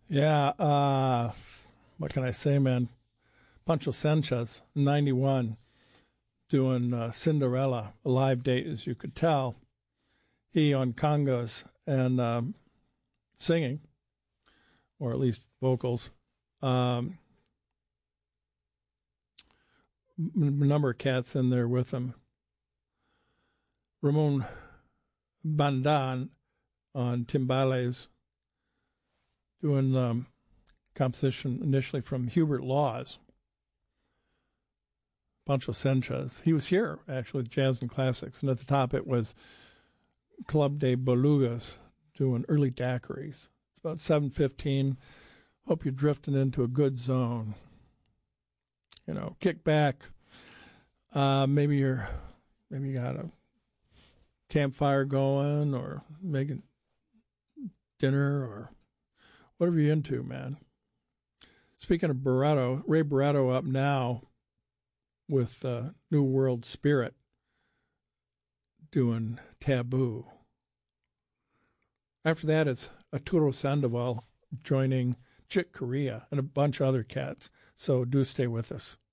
Yeah, what can I say, man? Pancho Sanchez, 91, doing Cinderella, a live date, as you could tell. He on congas and singing, or at least vocals. Number of cats in there with him. Ramon Bandan on timbales, doing composition initially from Hubert Laws. Pancho Sanchez. He was here, actually, Jazz and Classics. And at the top it was Club de Belugas doing early daiquiris. It's about 7:15. Hope you're drifting into a good zone. You know, kick back. Maybe you got a campfire going or making dinner or whatever you're into, man. Speaking of Barretto, Ray Barretto up now with New World Spirit doing Taboo. After that, it's Arturo Sandoval joining Chick Corea and a bunch of other cats. So do stay with us.